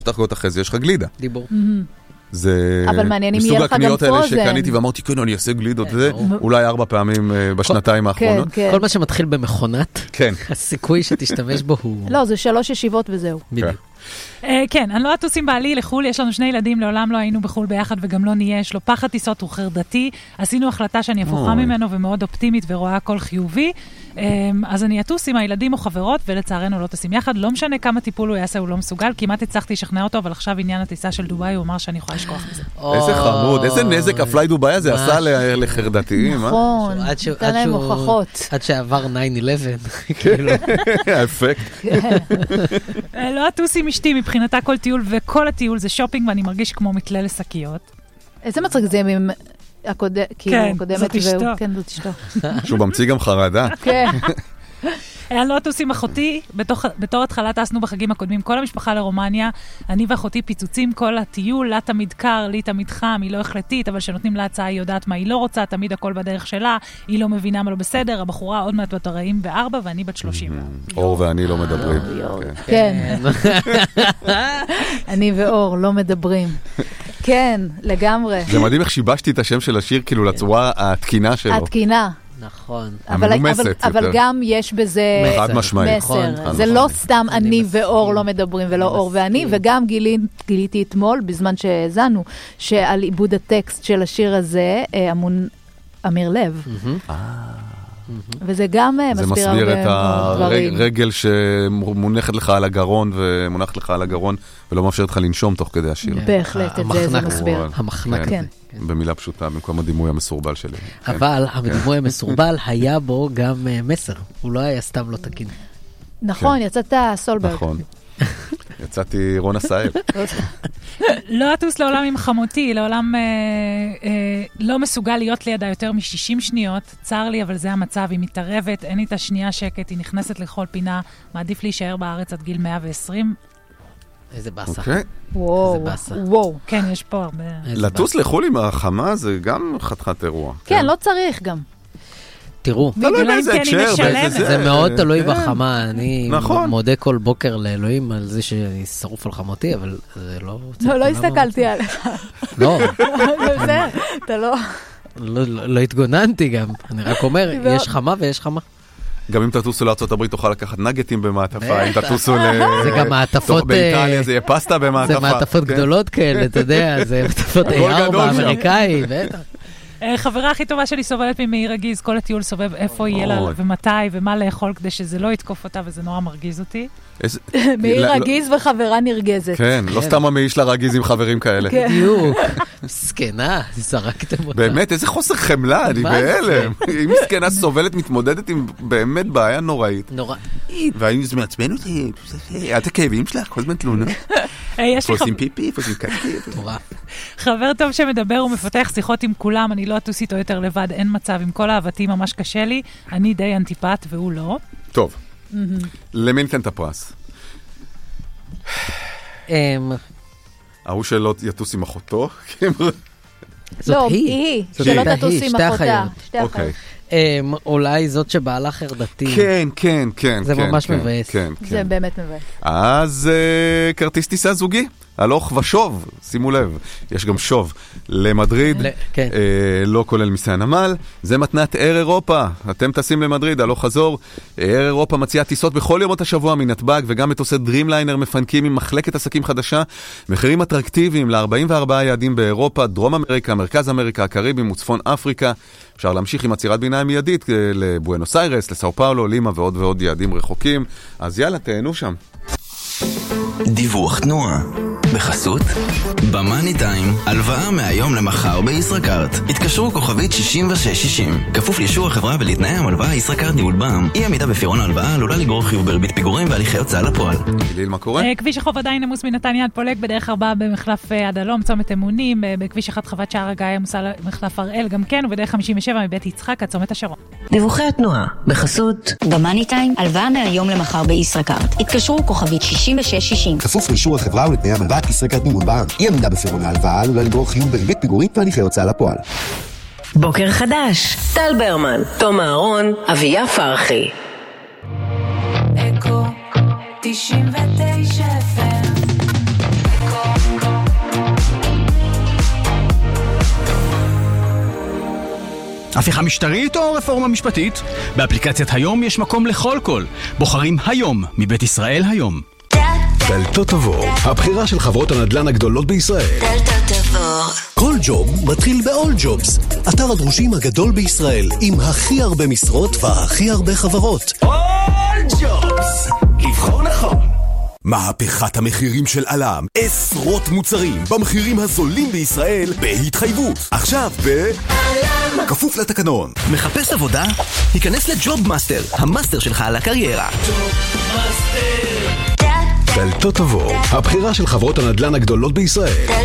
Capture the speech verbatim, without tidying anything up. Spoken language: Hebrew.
דקות אחרי זה יש לך גלידה. דיבור. זה אבל מעניין אם יהיה לך גם הקניות האלה פרוזן. שקניתי ואמרתי, כן, אני אעשה גלידות, זה אולי ארבע פעמים בשנתיים האחרונות. כל מה שמתחיל במכונת, כן. הסיכוי שתשתמש בו הוא... לא, זה שלוש ישיבות וזהו. בדיוק. כן, אני לא אטוס עם בעלי לחול, יש לנו שני ילדים, לעולם לא היינו בחול ביחד וגם לא נהיה, יש לו פחד טיסות, הוא חרדתי, עשינו החלטה שאני הפוכה ממנו ומאוד אופטימית ורואה הכל חיובי, אז אני אטוס עם הילדים או חברות ולצערנו לא טסים יחד, לא משנה כמה טיפול הוא יעשה, הוא לא מסוגל, כמעט הצלחתי לשכנע אותו, אבל עכשיו עניין הטיסה של דוביי, הוא אמר שאני יכולה לשכוח מזה. איזה חמוד, איזה נזק הפליי דוביי הזה עשה לחרדתיים. נכון, נתן להם הוכחות. עד שעבר נאין אלבן. האפקט. לא אטוס עם אשתי, מבחינתה כל טיול, וכל הטיול זה שופינג, ואני מרגיש כמו מתלה לשקיות. איזה מצחיק זה עם הקודמת, כן, זאת אשתו. כן, זאת אשתו. שהוא ממציא גם חרדה. כן. אני לא אטוס עם אחותי, בתור התחלה טסנו בחגים הקודמים, כל המשפחה לרומניה, אני ואחותי פיצוצים כל הטיול, לה תמיד קר, לי תמיד חם, היא לא החלטית, אבל שנותנים לה הצעה, היא יודעת מה היא לא רוצה, תמיד הכל בדרך שלה, היא לא מבינה מה לא בסדר, הבחורה עוד מעט בת ארבעים וארבע, ואני בת שלושים. אור ואני לא מדברים. כן. אני ואור לא מדברים. כן, לגמרי. זה מדהים איך שיבשתי את השם של השיר, כאילו לצורה התקינה שלו. התקינה. נכון. אבל גם יש בזה מסר. זה לא סתם אני ואור לא מדברים, ולא אור ואני, וגם גיליתי אתמול, בזמן שהזנו, שעל עיבוד הטקסט של השיר הזה, אמון אמיר לב. וזה גם מסביר הרבה דברים. זה מסביר את הרגל שמונחת לך על הגרון, ומונחת לך על הגרון, ולא מאפשרת לך לנשום תוך כדי השיר. בהחלט, את זה זה מסביר. המחנק. כן. במילה פשוטה, במקום הדימוי המסורבל שלי. אבל הדימוי המסורבל היה בו גם מסר. הוא לא היה סתם לא תקין. נכון, יצאת סולברג. נכון. יצאתי רון הסייל. לא אטוס לעולם עם חמותי, לעולם לא מסוגל להיות לידה יותר מ-שישים שניות. צר לי, אבל זה המצב. היא מתערבת, אין לי את השנייה שקט, היא נכנסת לכל פינה. מעדיף להישאר בארץ עד גיל מאה ועשרים. איזה באסה. וואו, וואו. כן, יש פה הרבה... לטוס לחול עם החמה זה גם חתיכת אירוע. כן, לא צריך גם. תראו, זה מאוד תלוי בחמה, אני מודה כל בוקר לאלוהים על זה שאני שרוף על חמותי, אבל זה לא... לא, לא הסתכלתי עליך. לא. זה, אתה לא... לא התגוננתי גם, אני רק אומר, יש חמה ויש חמה. גם אם תטוסו לארצות הברית, תוכל לקחת נגטים במעטפה, אם תטוסו ל... זה גם מעטפות... באיטליה זה יהיה פסטה במעטפה. זה מעטפות גדולות כאלה, אתה יודע, זה מעטפות איי ארבע האמריקאי, בטח. חברה הכי טובה שלי סובלת ממאיר רגיז, כל הטיול סובב איפה יהיה לה ומתי ומה לאכול כדי שזה לא יתקוף אותה, וזה נורא מרגיז אותי. מאיר רגיז וחברה נרגזת. כן, לא סתם המאיש לרגיז עם חברים כאלה. בדיוק. מסכנה, זרקתם אותה. באמת, איזה חוסר חמלה, אני בהלם. היא מסכנה סובלת, מתמודדת עם באמת בעיה נוראית. נוראית. והאם זה מעצבן אותי, את הכאבים שלך, כל זמן תלונה. עושים פיפי, עושים קקי. חבר טוב שמדבר ומפתח שיחות עם כולם, אני לא אטוס איתו יותר לבד, אין מצב, עם כל אהבתי ממש קשה לי, אני די אנטיפט והוא לא. טוב, למי ניתן את הפרס? ההוא שלא יטוס עם אחותו? לא, היא, שלא תטוס עם אחותה. אוקיי. אולי זאת שבעלה חרדתי. כן, כן, כן. זה ממש מבאס. זה באמת מבאס. אז כרטיס טיסה זוגי, הלוך ושוב, שימו לב, יש גם שוב למדריד, לא כולל מיסי הנמל, זה מתנת אייר אירופה, אתם טסים למדריד, הלוך חזור, אייר אירופה מציעה טיסות בכל יומות השבוע מנתב"ג, וגם מטוסי דרימליינר מפנקים עם מחלקת עסקים חדשה, מחירים אטרקטיביים ל-ארבעים וארבעה יעדים באירופה, דרום אמריקה, מרכז אמריקה, הקריבים וצפון אפריקה, אפשר להמשיך עם עצירת ביניים מיידית לבואנוס איירס, לסאו פאולו, לימה ועוד ועוד יעדים רחוקים, אז יאללה, תהנו שם. דיווח תנועה בחסות במאני טיים, הלוואה מהיום למחר בישראכרט. התקשרו כוכבית שישים ושש שישים. כפוף לאישור החברה ולתנאי המלוואה ישראכרט ניהול בע"מ. אי עמידה בפירעון ההלוואה עלולה לגרור חיוב בריבית פיגורים והליכי הוצאה לפועל. גיליל, מה קורה? כביש החוף עדיין עמוס מנתניה עד פולג, בדרך ארבע במחלף עד הלום, צומת אמונים, בכביש אחד חוות שער הגיא עמוסה למחלף הראל גם כן, ובדרך חמישים ושבע מבית יצחק עד צומת השרון. דיווחי התנועה בחסות במאני טיים, הלוואה מהיום למחר בישראכרט. התקשרו כוכבית שישים ושש שישים. כפוף לאישור החברה ולתנאי המלוואה ישראכרט ניהול בע"מ. אי עמידה בפירעון ההלוואה עלולה לגרור חיוב בריבית פיגורים והליכי הוצאה לפועל. בוקר חדש, טל ברמן, תום אהרון, אביה פרחי. אקו תשעים ותשע הפיכה משטרית או רפורמה משפטית? באפליקציית היום יש מקום לכל קול. בוחרים היום מבית ישראל היום. דלתות תבור, הבחירה של חברות הנדל"ן הגדולות בישראל. דלתות תבור. כל ג'וב מתחיל ב-All Jobs, אתר הדרושים הגדול בישראל, עם הכי הרבה משרות והכי הרבה חברות. All Jobs, לבחור נכון. מהפכת המחירים של אלם, עשרות מוצרים במחירים הזולים בישראל בהתחייבות. עכשיו ב... אלם. כפוף לתקנון. מחפש עבודה? היכנס לג'וב מאסטר, המאסטר שלך על הקריירה. ג'וב מאסטר. דלתות תבור, הבחירה של חברות הנדל"ן הגדולות בישראל.